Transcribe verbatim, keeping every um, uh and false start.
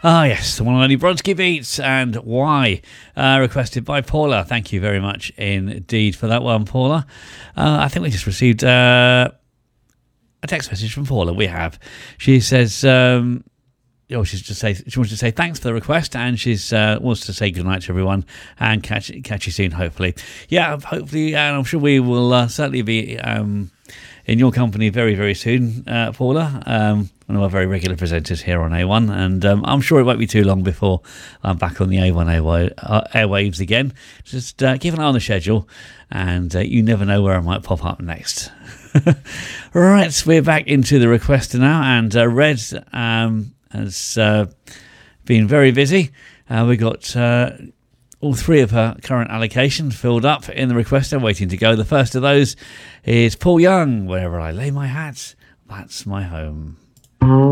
Ah, yes, the one and only Bronski Beats and Why, uh, requested by Paula. Thank you very much indeed for that one, Paula. Uh, I think we just received uh, a text message from Paula. We have. She says, um, oh, she's just say she wants to say thanks for the request, and she's uh, wants to say goodnight to everyone and catch catch you soon, hopefully. Yeah, hopefully, and I'm sure we will uh, certainly be um, in your company very, very soon, uh, Paula. Um, one of our very regular presenters here on A one, and um, I'm sure it won't be too long before I'm back on the A one airwa- uh, airwaves again. Just uh, keep an eye on the schedule, and uh, you never know where I might pop up next. Right, we're back into the requester now, and uh, Red um, has uh, been very busy. Uh, we got uh, all three of her current allocations filled up in the requester, waiting to go. The first of those is Paul Young, Wherever I Lay My Hat, That's My Home.